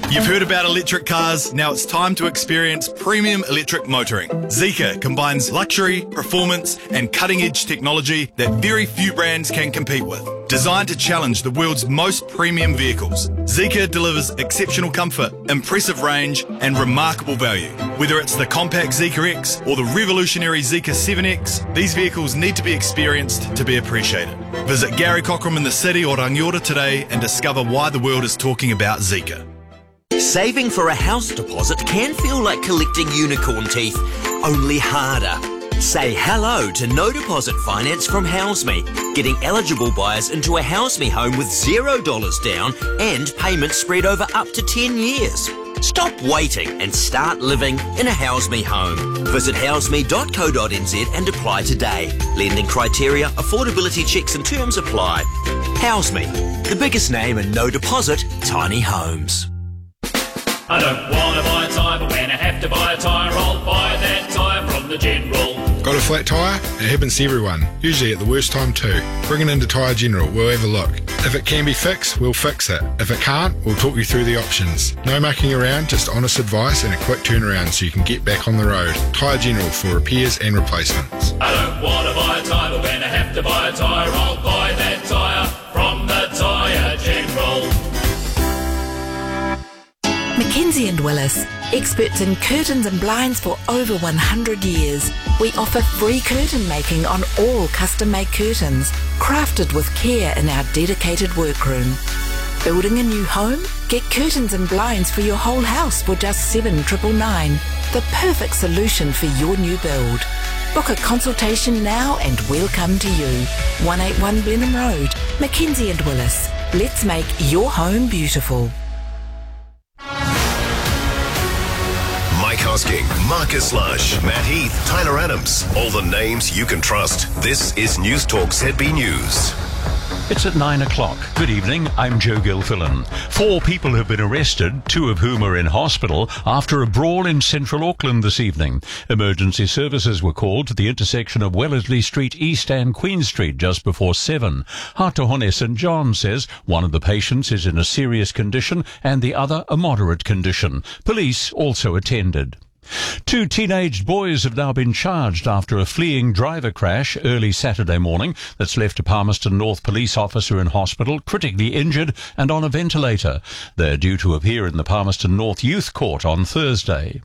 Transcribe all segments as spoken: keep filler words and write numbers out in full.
You've heard about electric cars, now it's time to experience premium electric motoring. Zeekr combines luxury, performance and cutting-edge technology that very few brands can compete with. Designed to challenge the world's most premium vehicles, Zeekr delivers exceptional comfort, impressive range and remarkable value. Whether it's the compact Zeekr X or the revolutionary Zeekr seven X, these vehicles need to be experienced to be appreciated. Visit Gary Cockram in the city or Rangiora today and discover why the world is talking about Zeekr. Saving for a house deposit can feel like collecting unicorn teeth, only harder. Say hello to no deposit finance from HouseMe, getting eligible buyers into a HouseMe home with zero dollars down and payments spread over up to ten years. Stop waiting and start living in a HouseMe home. Visit houseme dot co dot n z and apply today. Lending criteria, affordability checks and terms apply. HouseMe, the biggest name in no deposit tiny homes. I don't want to buy a tyre, but when I have to buy a tyre, I'll buy that tyre from the General. Got a flat tyre? It happens to everyone, usually at the worst time too. Bring it into Tyre General, we'll have a look. If it can be fixed, we'll fix it. If it can't, we'll talk you through the options. No mucking around, just honest advice and a quick turnaround so you can get back on the road. Tyre General for repairs and replacements. I don't want to buy a tyre, but when I have to buy a tyre, I'll buy that tyre from the Tyre General. Mackenzie and Willis, experts in curtains and blinds for over one hundred years. We offer free curtain making on all custom-made curtains, crafted with care in our dedicated workroom. Building a new home? Get curtains and blinds for your whole house for just seven thousand nine hundred ninety-nine dollars. The perfect solution for your new build. Book a consultation now and we'll come to you. one eighty-one Blenheim Road, Mackenzie and Willis. Let's make your home beautiful. Mike Hosking, Marcus Lush, Matt Heath, Tyler Adams. All the names you can trust. This is News Talk Z B News. It's at nine o'clock. Good evening, I'm Joe Gilfillan. Four people have been arrested, two of whom are in hospital, after a brawl in central Auckland this evening. Emergency services were called to the intersection of Wellesley Street East and Queen Street just before seven. Hatohone Saint John says one of the patients is in a serious condition and the other a moderate condition. Police also attended. Two teenaged boys have now been charged after a fleeing driver crash early Saturday morning that's left a Palmerston North police officer in hospital, critically injured and on a ventilator. They're due to appear in the Palmerston North Youth Court on Thursday.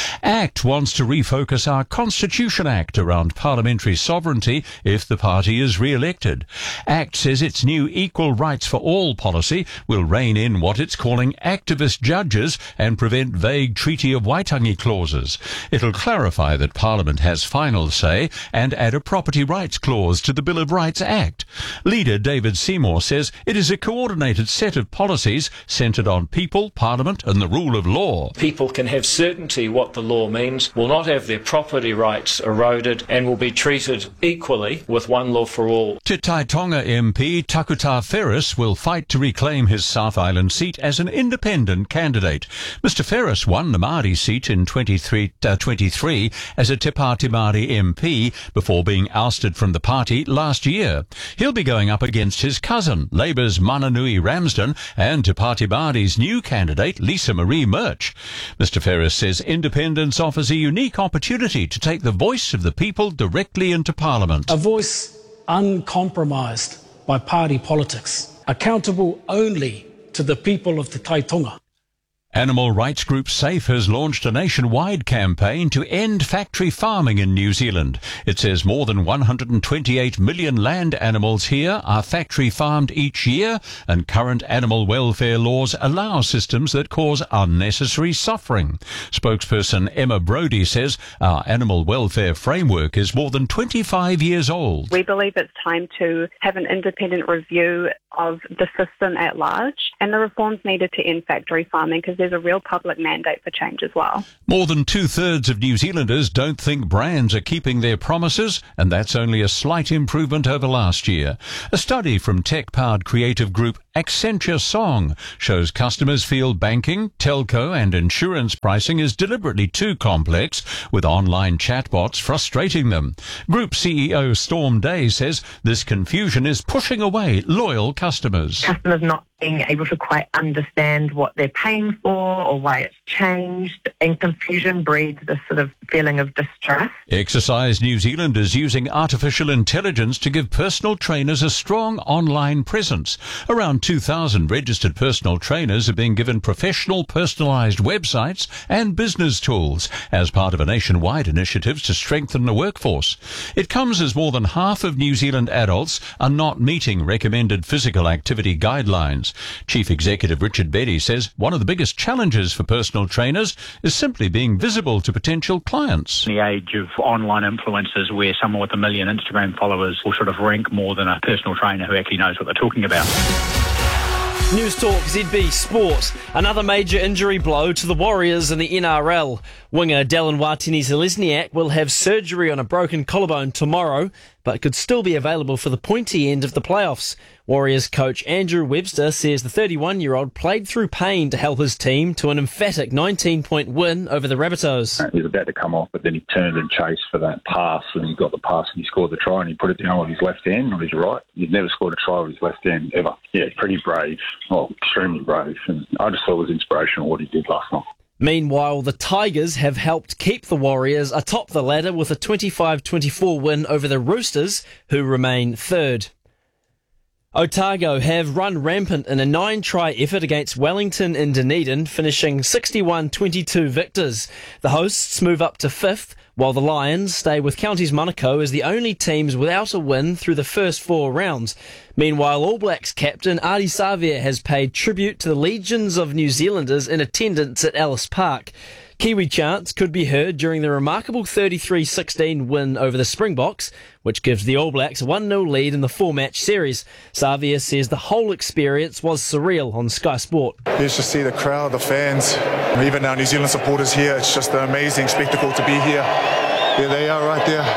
ACT wants to refocus our Constitution Act around parliamentary sovereignty if the party is re-elected. ACT says its new Equal Rights for All policy will rein in what it's calling activist judges and prevent vague Treaty of Waitangi clauses. It'll clarify that Parliament has final say and add a property rights clause to the Bill of Rights Act. Leader David Seymour says it is a coordinated set of policies centred on people, Parliament and the rule of law. People can have certainty what the law means, will not have their property rights eroded and will be treated equally with one law for all. Te Tai Tonga M P Takuta Ferris will fight to reclaim his South Island seat as an independent candidate. Mister Ferris won the Māori seat in twenty-three, uh, twenty-three as a Te Pāti Māori M P before being ousted from the party last year. He'll be going up against his cousin, Labour's Mananui Ramsden, and Te Pāti Māori's new candidate, Lisa Marie Murch. Mister Ferris says independence offers a unique opportunity to take the voice of the people directly into Parliament. A voice uncompromised by party politics, accountable only to the people of Te Tai Tonga. Animal rights group SAFE has launched a nationwide campaign to end factory farming in New Zealand. It says more than one hundred twenty-eight million land animals here are factory farmed each year, and current animal welfare laws allow systems that cause unnecessary suffering. Spokesperson Emma Brodie says our animal welfare framework is more than twenty-five years old. We believe it's time to have an independent review of the system at large, and the reforms needed to end factory farming because there's a real public mandate for change as well. More than two-thirds of New Zealanders don't think brands are keeping their promises, and that's only a slight improvement over last year. A study from tech-powered creative group Accenture Song shows customers feel banking, telco and insurance pricing is deliberately too complex, with online chatbots frustrating them. Group C E O Storm Day says this confusion is pushing away loyal customers. Customers not being able to quite understand what they're paying for or why it's changed, and confusion breeds this sort of feeling of distrust. Exercise New Zealand is using artificial intelligence to give personal trainers a strong online presence. Around two thousand registered personal trainers are being given professional personalised websites and business tools as part of a nationwide initiative to strengthen the workforce. It comes as more than half of New Zealand adults are not meeting recommended physical activity guidelines. Chief Executive Richard Beddy says one of the biggest challenges for personal trainers is simply being visible to potential clients. In the age of online influencers where someone with a million Instagram followers will sort of rank more than a personal trainer who actually knows what they're talking about. News Talk Z B Sport. Another major injury blow to the Warriors in the N R L. Winger Dallin Watene-Zelezniak will have surgery on a broken collarbone tomorrow, but could still be available for the pointy end of the playoffs. Warriors coach Andrew Webster says the thirty-one-year-old played through pain to help his team to an emphatic nineteen-point win over the Rabbitohs. He was about to come off, but then he turned and chased for that pass, and he got the pass and he scored the try, and he put it down with his left hand, not his right. He'd never scored a try with his left hand, ever. Yeah, pretty brave. Well, extremely brave. And I just thought it was inspirational what he did last night. Meanwhile, the Tigers have helped keep the Warriors atop the ladder with a twenty-five twenty-four win over the Roosters, who remain third. Otago have run rampant in a nine-try effort against Wellington in Dunedin, finishing sixty-one twenty-two victors. The hosts move up to fifth, while the Lions stay with Counties Manukau as the only teams without a win through the first four rounds. Meanwhile, All Blacks captain Ardie Savea has paid tribute to the legions of New Zealanders in attendance at Ellis Park. Kiwi chants could be heard during the remarkable thirty-three sixteen win over the Springboks, which gives the All Blacks a one nil lead in the four-match series. Savea says the whole experience was surreal on Sky Sport. It's just see the crowd, the fans, even our New Zealand supporters here. It's just an amazing spectacle to be here. There they are right there.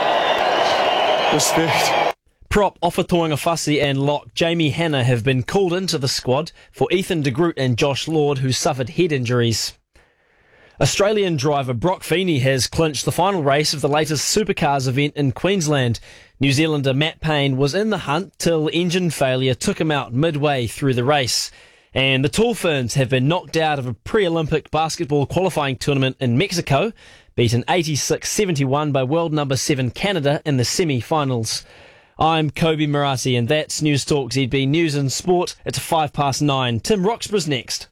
Respect. Prop Ofatoanga-Fassi and lock Jamie Hanna have been called into the squad for Ethan de Groot and Josh Lord, who suffered head injuries. Australian driver Brock Feeney has clinched the final race of the latest Supercars event in Queensland. New Zealander Matt Payne was in the hunt till engine failure took him out midway through the race. And the Tall Ferns have been knocked out of a pre-Olympic basketball qualifying tournament in Mexico, beaten eighty-six seventy-one by world number seven Canada in the semi-finals. I'm Kobe Murati, and that's News Talk Z B News and Sport. It's five past nine. Tim Roxburgh's next.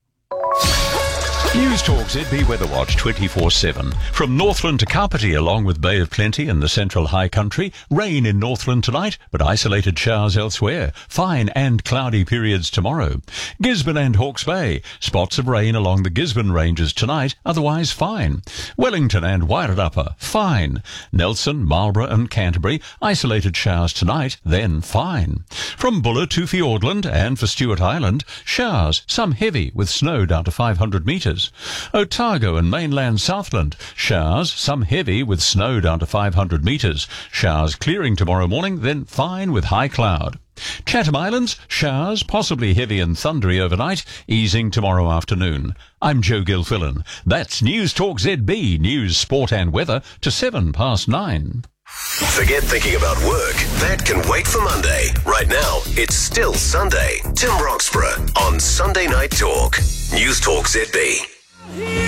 News Talk Z B Weather Watch twenty-four seven. From Northland to Kapiti, along with Bay of Plenty in the central high country. Rain in Northland tonight, but isolated showers elsewhere. Fine and cloudy periods tomorrow. Gisborne and Hawke's Bay. Spots of rain along the Gisborne ranges tonight, otherwise fine. Wellington and Wairarapa, fine. Nelson, Marlborough and Canterbury. Isolated showers tonight, then fine. From Buller to Fiordland and for Stewart Island, showers, some heavy with snow down to five hundred metres. Otago and mainland Southland, showers, some heavy with snow down to five hundred metres. Showers clearing tomorrow morning, then fine with high cloud. Chatham Islands, showers, possibly heavy and thundery overnight, easing tomorrow afternoon. I'm Joe Gilfillan. That's News Talk Z B, news, sport and weather to seven past nine. Forget thinking about work. That can wait for Monday. Right now, it's still Sunday. Tim Roxburgh on Sunday Night Talk. News Talk Z B.